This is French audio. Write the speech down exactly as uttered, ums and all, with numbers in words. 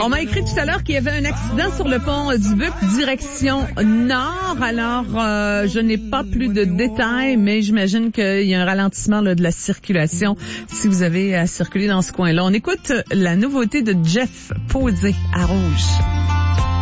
On m'a écrit tout à l'heure qu'il y avait un accident sur le pont du Buc, direction nord. Alors, euh, je n'ai pas plus de détails, mais j'imagine qu'il y a un ralentissement là, de la circulation si vous avez à circuler dans ce coin-là. On écoute la nouveauté de Jeff Posé à Rouge.